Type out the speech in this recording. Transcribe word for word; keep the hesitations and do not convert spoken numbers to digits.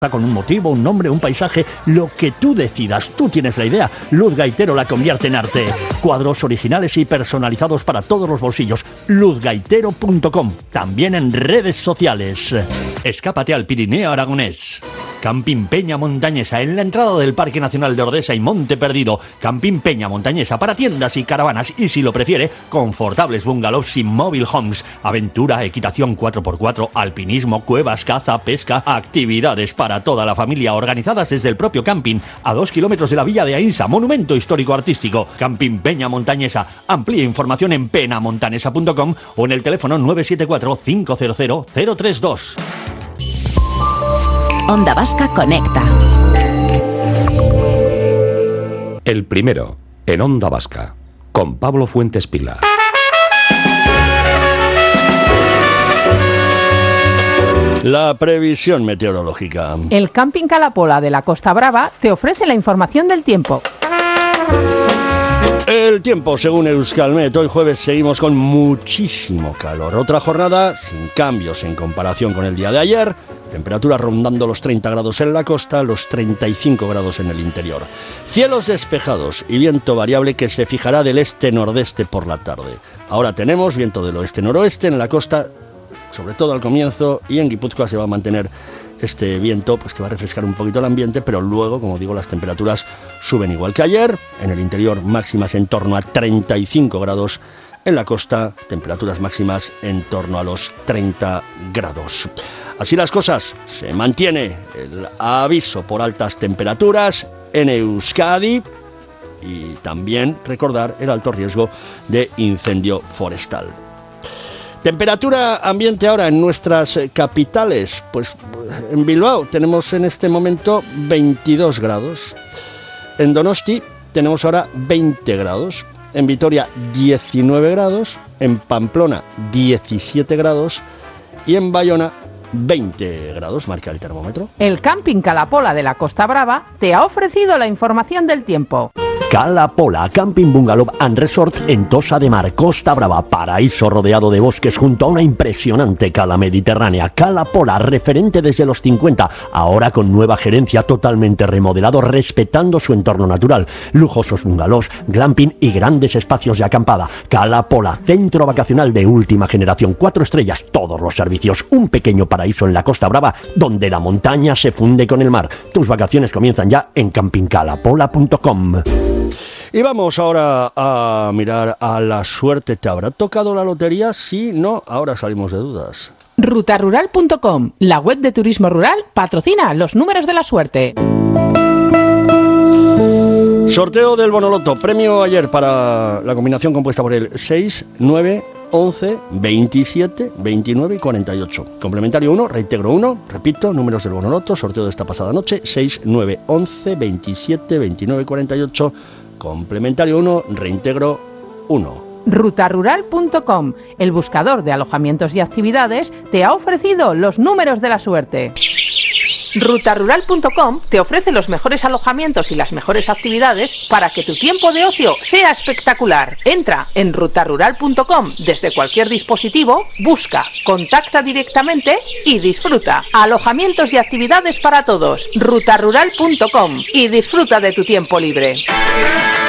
con un motivo, un nombre, un paisaje, lo que tú decidas. Tú tienes la idea. Luz Gaitero la convierte en arte. Cuadros originales y personalizados para todos los bolsillos. luz gaitero punto com. También en redes sociales. Escápate al Pirineo aragonés. Camping Peña Montañesa, en la entrada del Parque Nacional de Ordesa y Monte Perdido. Camping Peña Montañesa para tiendas y caravanas y, si lo prefiere, confortables bungalows y mobile homes. Aventura, equitación cuatro por cuatro, alpinismo, cuevas, caza, pesca, actividades para toda la familia organizadas desde el propio camping, a dos kilómetros de la Villa de Ainsa, monumento histórico artístico. Camping Peña Montañesa. Amplía información en penamontanesa punto com o en el teléfono nueve siete cuatro, cinco cero cero, cero tres dos. Onda Vasca Conecta. El primero, en Onda Vasca, con Pablo Fuentes Pila. La previsión meteorológica. El Camping Calapola de la Costa Brava te ofrece la información del tiempo. El tiempo, según Euskalmet, hoy jueves seguimos con muchísimo calor. Otra jornada sin cambios en comparación con el día de ayer. Temperatura rondando los treinta grados en la costa, los treinta y cinco grados en el interior. Cielos despejados y viento variable que se fijará del este-nordeste por la tarde. Ahora tenemos viento del oeste-noroeste en la costa, sobre todo al comienzo, y en Guipúzcoa se va a mantener este viento, pues que va a refrescar un poquito el ambiente, pero luego, como digo, las temperaturas suben igual que ayer. En el interior, máximas en torno a treinta y cinco grados. En la costa, temperaturas máximas en torno a los treinta grados. Así las cosas, se mantiene el aviso por altas temperaturas en Euskadi y también recordar el alto riesgo de incendio forestal. Temperatura ambiente ahora en nuestras capitales. Pues en Bilbao tenemos en este momento veintidós grados. En Donosti tenemos ahora veinte grados. En Vitoria diecinueve grados. En Pamplona diecisiete grados. Y en Bayona veinte grados, marca el termómetro. El Camping Calapola de la Costa Brava te ha ofrecido la información del tiempo. Calapola, Camping Bungalow and Resort en Tosa de Mar, Costa Brava, paraíso rodeado de bosques junto a una impresionante cala mediterránea. Calapola, referente desde los cincuenta, ahora con nueva gerencia, totalmente remodelado, respetando su entorno natural. Lujosos bungalows, glamping y grandes espacios de acampada. Calapola, centro vacacional de última generación, cuatro estrellas, todos los servicios, un pequeño paraíso en la Costa Brava, donde la montaña se funde con el mar. Tus vacaciones comienzan ya en camping calapola punto com. Y vamos ahora a mirar a la suerte. ¿Te habrá tocado la lotería? Sí, no, ahora salimos de dudas. ruta rural punto com, la web de turismo rural, patrocina los números de la suerte. Sorteo del Bonoloto. Premio ayer para la combinación compuesta por el seis, nueve, once, veintisiete, veintinueve y cuarenta y ocho. Complementario uno, reintegro uno. Repito, números del Bonoloto. Sorteo de esta pasada noche. seis, nueve, once, veintisiete, veintinueve y cuarenta y ocho. Complementario uno, reintegro uno. ruta rural punto com, el buscador de alojamientos y actividades, te ha ofrecido los números de la suerte. ruta rural punto com te ofrece los mejores alojamientos y las mejores actividades para que tu tiempo de ocio sea espectacular. Entra en ruta rural punto com desde cualquier dispositivo, busca, contacta directamente y disfruta. Alojamientos y actividades para todos. ruta rural punto com y disfruta de tu tiempo libre.